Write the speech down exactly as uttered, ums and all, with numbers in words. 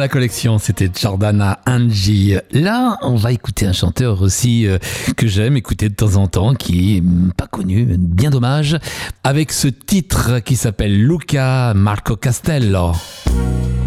la collection, c'était Jordana Angie. Là, on va écouter un chanteur aussi euh, que j'aime écouter de temps en temps, qui est pas connu, bien dommage, avec ce titre qui s'appelle Luca Marco Castello.